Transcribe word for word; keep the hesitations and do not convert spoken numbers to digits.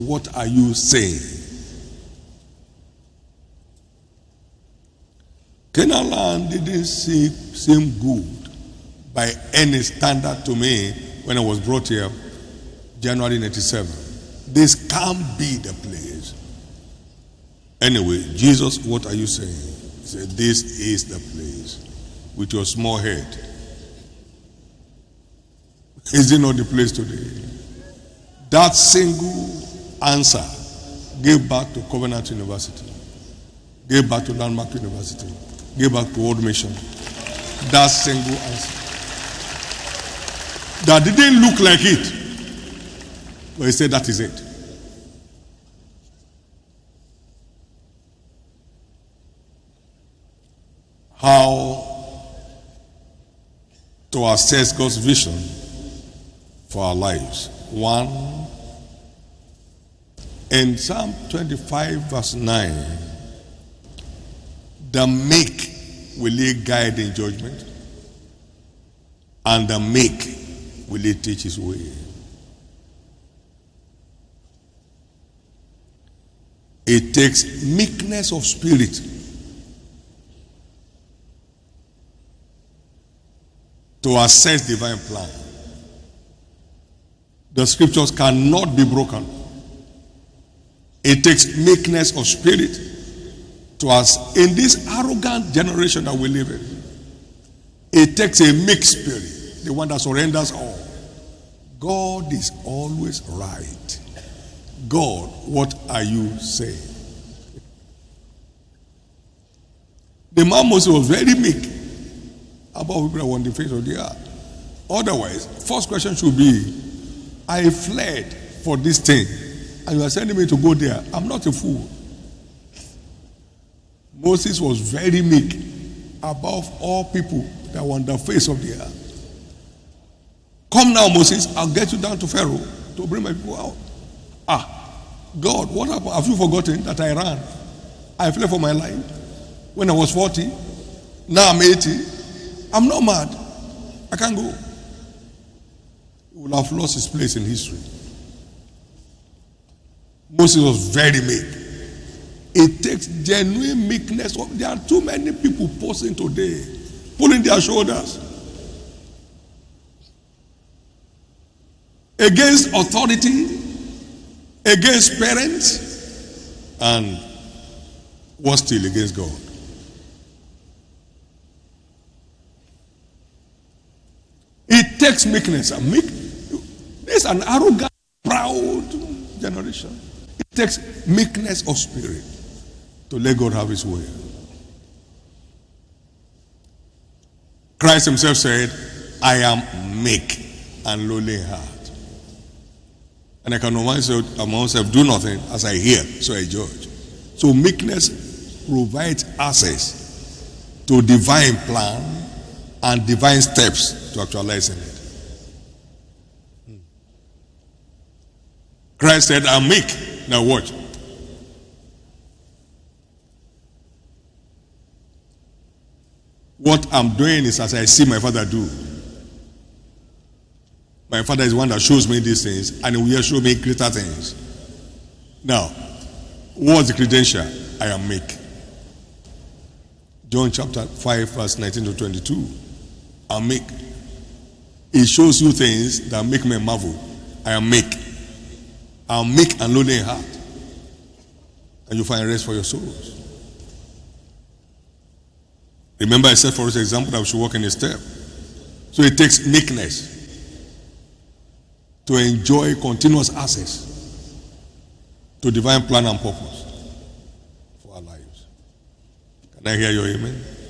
What are you saying? Canaan land didn't seem, seem good by any standard to me when I was brought here, January ninety-seven. This can't be the place. Anyway, Jesus, what are you saying? He said, this is the place. With your small head. Is it not the place today? That single answer gave back to Covenant University, gave back to Landmark University, gave back to World Mission. That single answer. That didn't look like it. But he said that is it. How to assess God's vision for our lives. One, in Psalm twenty-five verse nine, the meek will he guide in judgment, and the meek will he teach his way. It takes meekness of spirit to assess divine plan. The scriptures cannot be broken. It takes meekness of spirit to us in this arrogant generation that we live in. It takes a meek spirit, the one that surrenders all. God is always right. God, what are you saying? The man Moses was very meek about people that were on the face of the earth. Otherwise, first question should be, I fled for this thing, and you are sending me to go there. I'm not a fool. Moses was very meek above all people that were on the face of the earth. Come now, Moses, I'll get you down to Pharaoh to bring my people out. Ah, God, what happened? Have you forgotten that I ran? I fled for my life when I was forty. Now I'm eighty. I'm not mad. I can't go. He will have lost his place in history. Moses was very meek. It takes genuine meekness. There are too many people posing today, pulling their shoulders against authority, against parents, and what still against God. It takes meekness. And meek, there's an arrogant, proud generation. It takes meekness of spirit to let God have his way. Christ himself said, I am meek and lowly in heart, and I can know myself, myself do nothing as I hear, so I judge. So meekness provides access to divine plan and divine steps to actualizing it. Christ said, I'm meek. Now watch. What I'm doing is as I see my Father do. My Father is one that shows me these things, and he will show me greater things. Now, what's the credential? I am meek. John chapter five, verse nineteen to twenty-two. I'm meek. It shows you things that make me marvel. I am meek. I'm meek and lowly in heart, and you find rest for your souls. Remember, I said for this example that we should walk in a step. So it takes meekness to enjoy continuous access to divine plan and purpose for our lives. Can I hear your amen?